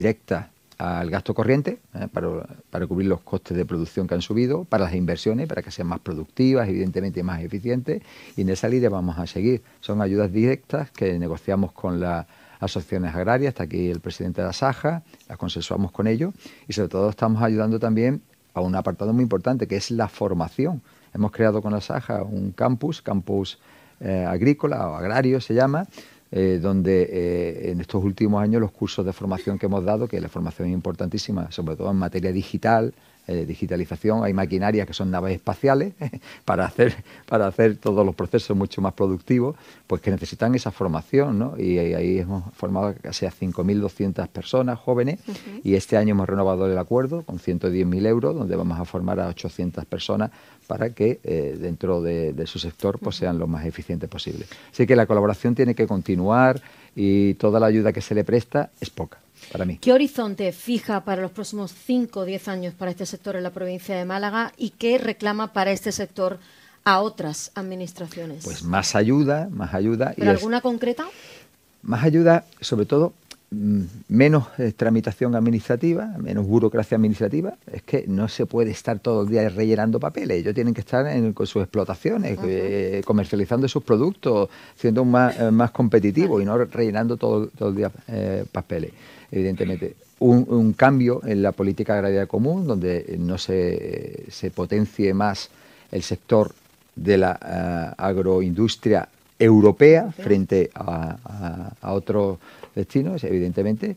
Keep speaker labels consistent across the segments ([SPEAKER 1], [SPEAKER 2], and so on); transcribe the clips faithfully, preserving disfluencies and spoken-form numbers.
[SPEAKER 1] directas al gasto corriente, eh, para, para cubrir los costes de producción que han subido, para las inversiones, para que sean más productivas, evidentemente más eficientes, y en esa línea vamos a seguir. Son ayudas directas que negociamos con las asociaciones agrarias, está aquí el presidente de la Saja, las consensuamos con ellos, y sobre todo estamos ayudando también a un apartado muy importante, que es la formación. Hemos creado con la Saja un campus, campus eh, agrícola o agrario se llama, Eh, donde eh, en estos últimos años los cursos de formación que hemos dado, que la formación es importantísima, sobre todo en materia digital, eh, digitalización, hay maquinarias que son naves espaciales para hacer para hacer todos los procesos mucho más productivos, pues que necesitan esa formación, ¿no? Y, y ahí hemos formado casi a cinco mil doscientas personas jóvenes, uh-huh. Y este año hemos renovado el acuerdo con ciento diez mil euros, donde vamos a formar a ochocientas personas para que eh, dentro de, de su sector pues sean lo más eficientes posible. Así que la colaboración tiene que continuar y toda la ayuda que se le presta es poca para mí.
[SPEAKER 2] ¿Qué horizonte fija para los próximos cinco o diez años para este sector en la provincia de Málaga y qué reclama para este sector a otras administraciones?
[SPEAKER 1] Pues más ayuda, más ayuda.
[SPEAKER 2] ¿Pero
[SPEAKER 1] y
[SPEAKER 2] alguna
[SPEAKER 1] es,
[SPEAKER 2] concreta?
[SPEAKER 1] Más ayuda, sobre todo menos eh, tramitación administrativa, menos burocracia administrativa. Es que no se puede estar todo el día rellenando papeles. Ellos tienen que estar en, con sus explotaciones, uh-huh. eh, comercializando sus productos, siendo más, eh, más competitivos, uh-huh. y no rellenando todo, todo el día eh, papeles, evidentemente. Un, un cambio en la política agraria común, donde no se, se potencie más el sector de la uh, agroindustria europea okay. frente a, a, a otros destinos, evidentemente,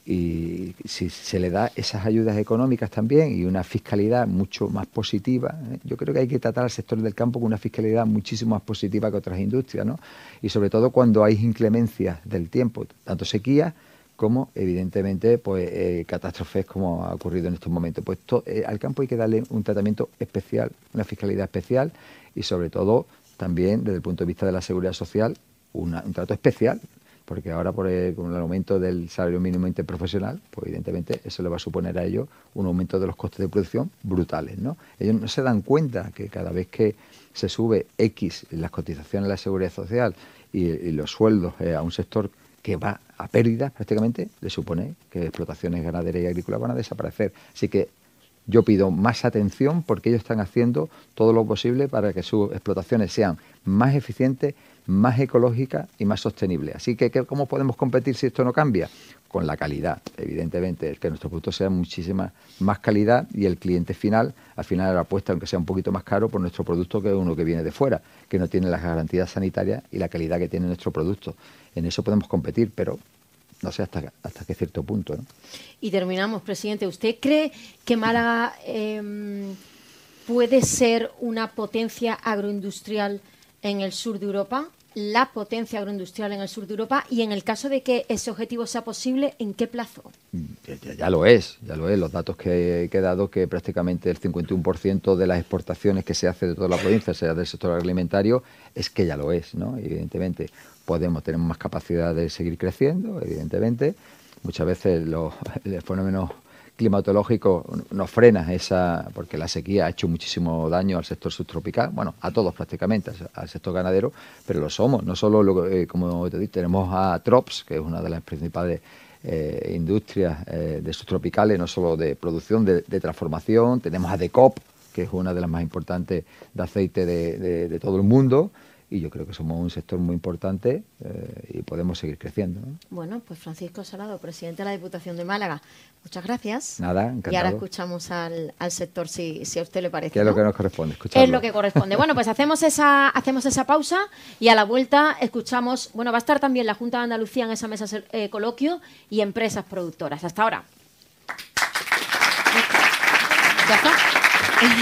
[SPEAKER 1] y si se le da esas ayudas económicas también y una fiscalidad mucho más positiva, ¿eh? Yo creo que hay que tratar al sector del campo con una fiscalidad muchísimo más positiva que otras industrias, ¿no? Y sobre todo cuando hay inclemencias del tiempo, tanto sequía como, evidentemente, pues eh, catástrofes como ha ocurrido en estos momentos. Pues to, eh, al campo hay que darle un tratamiento especial, una fiscalidad especial y, sobre todo, también desde el punto de vista de la seguridad social, una, un trato especial, porque ahora por el, con el aumento del salario mínimo interprofesional, pues evidentemente eso le va a suponer a ellos un aumento de los costes de producción brutales, ¿no? Ellos no se dan cuenta que cada vez que se sube X en las cotizaciones a la seguridad social y, y los sueldos eh, a un sector que va a pérdidas prácticamente, le supone que explotaciones ganaderas y agrícolas van a desaparecer. Así que yo pido más atención porque ellos están haciendo todo lo posible para que sus explotaciones sean más eficientes, más ecológicas y más sostenibles. Así que, ¿cómo podemos competir si esto no cambia? Con la calidad, evidentemente, que nuestros productos sean muchísima más calidad y el cliente final, al final apuesta, aunque sea un poquito más caro, por nuestro producto que uno que viene de fuera, que no tiene las garantías sanitarias y la calidad que tiene nuestro producto. En eso podemos competir, pero no sé hasta, hasta qué cierto punto, ¿no?
[SPEAKER 2] Y terminamos, presidente. ¿Usted cree que Málaga eh, puede ser una potencia agroindustrial en el sur de Europa? La potencia agroindustrial en el sur de Europa, y en el caso de que ese objetivo sea posible, ¿en qué plazo?
[SPEAKER 1] Ya, ya lo es, ya lo es. Los datos que he dado, que prácticamente el cincuenta y uno por ciento de las exportaciones que se hace de toda la provincia, sea del sector agroalimentario, es que ya lo es, ¿no? Evidentemente, podemos tener más capacidad de seguir creciendo, evidentemente. Muchas veces los, los fenómenos climatológico nos frena esa, porque la sequía ha hecho muchísimo daño al sector subtropical, bueno, a todos prácticamente, al sector ganadero, pero lo somos, no solo, lo, eh, como te digo, tenemos a Trops, que es una de las principales eh, industrias eh, de subtropicales, no solo de producción, de, de transformación, tenemos a Decop, que es una de las más importantes de aceite de, de, de todo el mundo, y yo creo que somos un sector muy importante eh, y podemos seguir creciendo, ¿no?
[SPEAKER 2] Bueno, pues Francisco Salado, presidente de la Diputación de Málaga, muchas gracias.
[SPEAKER 1] Nada, encantado.
[SPEAKER 2] Y ahora escuchamos al, al sector, si, si a usted le parece.
[SPEAKER 1] ¿Qué es
[SPEAKER 2] ¿no?
[SPEAKER 1] lo que nos corresponde? Escucharlo.
[SPEAKER 2] Es lo que corresponde. Bueno, pues hacemos esa, hacemos esa pausa y a la vuelta escuchamos, bueno, va a estar también la Junta de Andalucía en esa mesa eh, coloquio y empresas productoras. Hasta ahora. ¿Ya está?